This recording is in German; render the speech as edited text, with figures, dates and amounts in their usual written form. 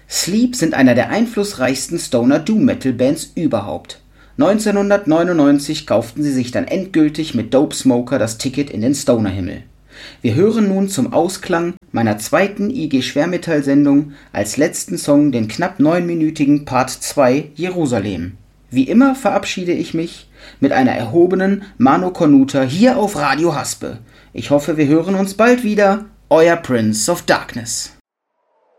Sleep sind einer der einflussreichsten Stoner-Doom-Metal-Bands überhaupt. 1999 kauften sie sich dann endgültig mit Dope Smoker das Ticket in den Stoner-Himmel. Wir hören nun zum Ausklang meiner zweiten IG Schwermetall-Sendung als letzten Song den knapp 9-minütigen Part 2 Jerusalem. Wie immer verabschiede ich mich mit einer erhobenen Mano Cornuta hier auf Radio Haspe. Ich hoffe, wir hören uns bald wieder. Euer Prince of Darkness.